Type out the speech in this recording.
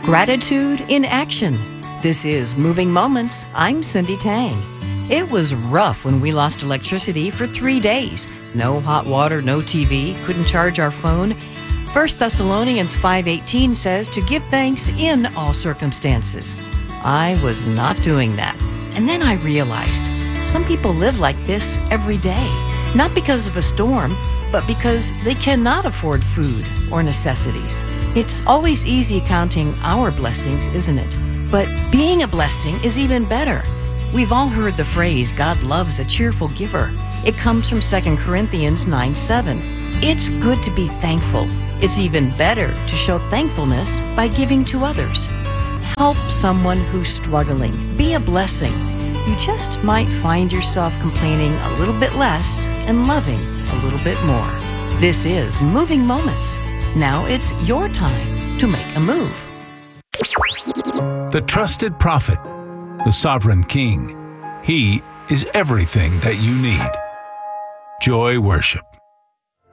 Gratitude in action. This is Moving Moments. I'm Cindy Tang. It was rough when we lost electricity for 3 days. No hot water, no TV, couldn't charge our phone. 1 Thessalonians 5:18 says to give thanks in all circumstances. I was not doing that. And then I realized some people live like this every day, not because of a storm, but because they cannot afford food or necessities. It's always easy counting our blessings, isn't it? But being a blessing is even better. We've all heard the phrase, God loves a cheerful giver. It comes from 2 Corinthians 9:7. It's good to be thankful. It's even better to show thankfulness by giving to others. Help someone who's struggling. Be a blessing. You just might find yourself complaining a little bit less and loving a little bit more. This is Moving Moments. Now it's your time to make a move. The trusted prophet, the sovereign king. He is everything that you need. Joy Worship.